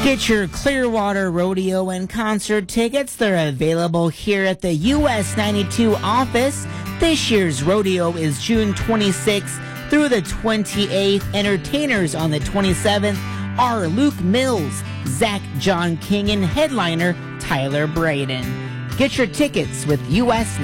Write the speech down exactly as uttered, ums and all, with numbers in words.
Get your Clearwater Rodeo and concert tickets. They're available here at the U S ninety-two office. This year's rodeo is June twenty-sixth through the twenty-eighth. Entertainers on the twenty-seventh are Luke Mills, Zach John King, and headliner Tyler Braden. Get your tickets with U S